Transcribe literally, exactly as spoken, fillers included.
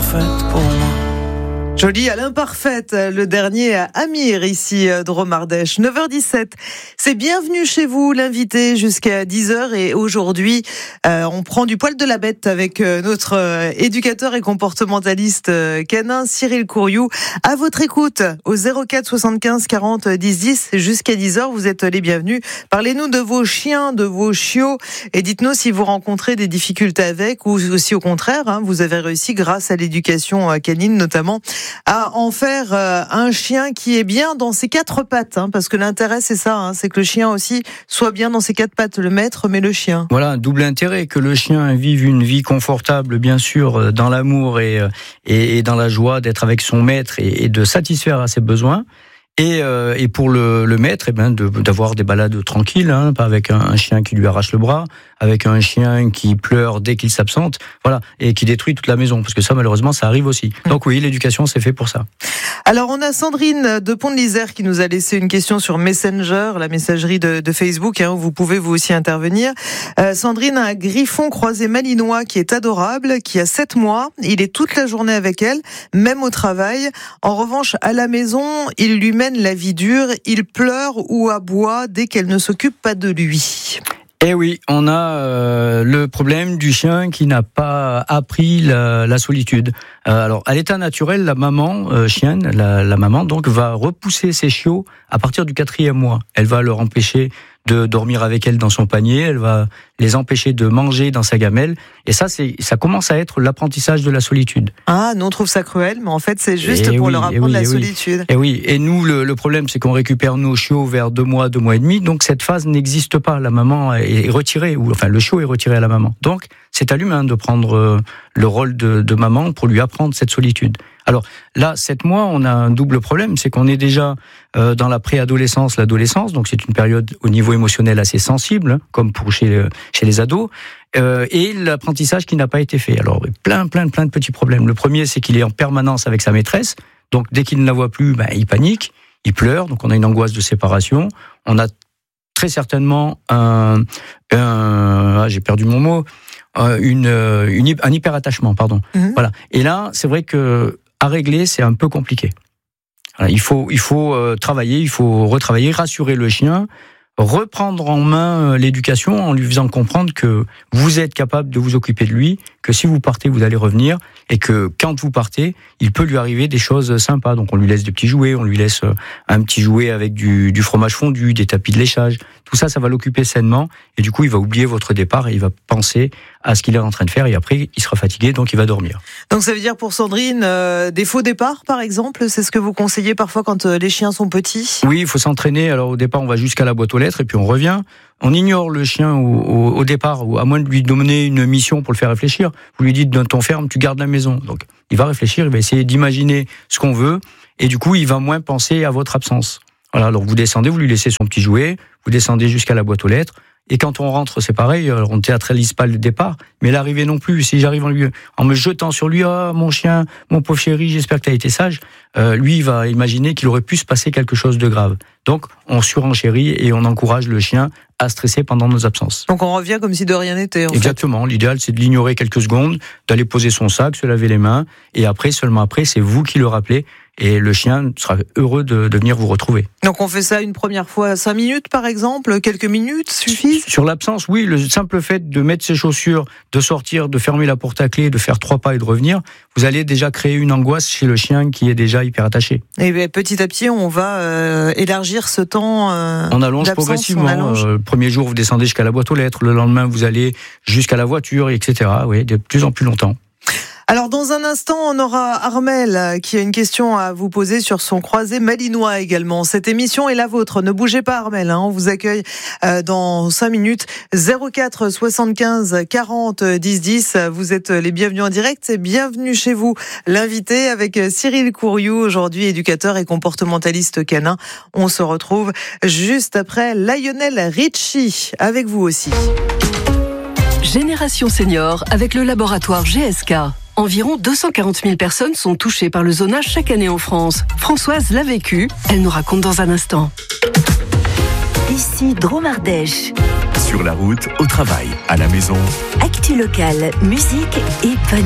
parfaite pour moi. Joli à l'imparfaite, le dernier à Amir, ici, Drôme Ardèche. neuf heures dix-sept, c'est Bienvenue chez vous, l'invité jusqu'à dix heures. Et aujourd'hui, euh, on prend du poil de la bête avec euh, notre euh, éducateur et comportementaliste euh, canin, Cyril Courriou. À votre écoute, au zéro quatre soixante-quinze quarante dix dix, jusqu'à dix heures, vous êtes les bienvenus. Parlez-nous de vos chiens, de vos chiots, et dites-nous si vous rencontrez des difficultés avec, ou si au contraire, hein, vous avez réussi, grâce à l'éducation canine notamment, à en faire euh, un chien qui est bien dans ses quatre pattes, hein, parce que l'intérêt c'est ça, hein, c'est que le chien aussi soit bien dans ses quatre pattes, le maître mais le chien. Voilà, un double intérêt, que le chien vive une vie confortable, bien sûr, dans l'amour et, et, et dans la joie d'être avec son maître et, et de satisfaire à ses besoins. Et, euh, et pour le, le maître, eh ben, de, d'avoir des balades tranquilles, hein, pas avec un, un chien qui lui arrache le bras, avec un chien qui pleure dès qu'il s'absente, voilà, et qui détruit toute la maison, parce que ça, malheureusement, ça arrive aussi. Mmh. Donc oui, l'éducation, c'est fait pour ça. Alors, on a Sandrine de Pont-de-l'Isère qui nous a laissé une question sur Messenger, la messagerie de, de Facebook, hein, où vous pouvez vous aussi intervenir. Euh, Sandrine a un griffon croisé malinois qui est adorable, qui a sept mois. Il est toute la journée avec elle, même au travail. En revanche, à la maison, il lui mène la vie dure, il pleure ou aboie dès qu'elle ne s'occupe pas de lui. Eh oui, on a euh, le problème du chien qui n'a pas appris la, la solitude. Euh, alors, à l'état naturel, la maman euh, chienne, la, la maman donc va repousser ses chiots à partir du quatrième mois. Elle va leur empêcher de dormir avec elle dans son panier, elle va les empêcher de manger dans sa gamelle, et ça, c'est, ça commence à être l'apprentissage de la solitude. Ah, nous on trouve ça cruel, mais en fait c'est juste et pour oui, leur apprendre oui, la solitude. Et oui, et nous le, le problème c'est qu'on récupère nos chiots vers deux mois, deux mois et demi, donc cette phase n'existe pas, la maman est retirée, ou enfin le chiot est retiré à la maman. Donc c'est à l'humain de prendre le rôle de, de maman pour lui apprendre cette solitude. Alors là, sept mois, on a un double problème, c'est qu'on est déjà euh, dans la préadolescence, l'adolescence, donc c'est une période au niveau émotionnel assez sensible, hein, comme pour chez, chez les ados, euh, et l'apprentissage qui n'a pas été fait. Alors plein, plein, plein de petits problèmes. Le premier, c'est qu'il est en permanence avec sa maîtresse, donc dès qu'il ne la voit plus, ben, il panique, il pleure, donc on a une angoisse de séparation, on a très certainement un, un ah, j'ai perdu mon mot, une, une un hyperattachement, pardon. Mmh. Voilà. Et là, c'est vrai que à régler, c'est un peu compliqué. Alors, il faut, il faut euh, travailler, il faut retravailler, rassurer le chien, reprendre en main l'éducation en lui faisant comprendre que vous êtes capable de vous occuper de lui, que si vous partez, vous allez revenir, et que quand vous partez, il peut lui arriver des choses sympas. Donc on lui laisse des petits jouets, on lui laisse un petit jouet avec du, du fromage fondu, des tapis de léchage. Tout ça, ça va l'occuper sainement, et du coup, il va oublier votre départ et il va penser à ce qu'il est en train de faire, et après, il sera fatigué, donc il va dormir. Donc ça veut dire pour Sandrine, euh, des faux départs, par exemple, c'est ce que vous conseillez parfois quand euh, les chiens sont petits ? Oui, il faut s'entraîner. Alors au départ, on va jusqu'à la boîte aux lettres, et puis on revient. On ignore le chien au, au, au départ, ou à moins de lui donner une mission pour le faire réfléchir. Vous lui dites, dans ton ferme, tu gardes la maison. Donc il va réfléchir, il va essayer d'imaginer ce qu'on veut, et du coup, il va moins penser à votre absence. Voilà, alors vous descendez, vous lui laissez son petit jouet, vous descendez jusqu'à la boîte aux lettres, et quand on rentre, c'est pareil, on ne théâtralise pas le départ, mais l'arrivée non plus. Si j'arrive en, lui, en me jetant sur lui, ah, mon chien, mon pauvre chéri, j'espère que tu as été sage, euh, lui, il va imaginer qu'il aurait pu se passer quelque chose de grave. Donc, on surenchérit et on encourage le chien à stresser pendant nos absences. Donc, on revient comme si de rien n'était, en Exactement. fait. L'idéal, c'est de l'ignorer quelques secondes, d'aller poser son sac, se laver les mains, et après, seulement après, c'est vous qui le rappelez, et le chien sera heureux de, de venir vous retrouver. Donc on fait ça une première fois, cinq minutes par exemple, quelques minutes suffisent ? Sur l'absence, oui, le simple fait de mettre ses chaussures, de sortir, de fermer la porte à clé, de faire trois pas et de revenir, vous allez déjà créer une angoisse chez le chien qui est déjà hyper attaché. Et bien, petit à petit, on va euh, élargir ce temps euh, On allonge progressivement. On allonge. Euh, le premier jour, vous descendez jusqu'à la boîte aux lettres, le lendemain, vous allez jusqu'à la voiture, et cetera. Oui, de plus en plus longtemps. Alors, dans un instant, on aura Armel qui a une question à vous poser sur son croisé malinois également. Cette émission est la vôtre. Ne bougez pas, Armel. Hein. On vous accueille euh, dans cinq minutes. zéro quatre soixante-quinze quarante dix dix. Vous êtes les bienvenus en direct. Bienvenue chez vous, l'invité avec Cyril Courriou, aujourd'hui éducateur et comportementaliste canin. On se retrouve juste après Lionel Richie avec vous aussi. Génération Senior avec le laboratoire G S K. Environ deux cent quarante mille personnes sont touchées par le zonage chaque année en France. Françoise l'a vécu, elle nous raconte dans un instant. Ici Drôme Ardèche. Sur la route, au travail, à la maison. Actu locale, musique et bonne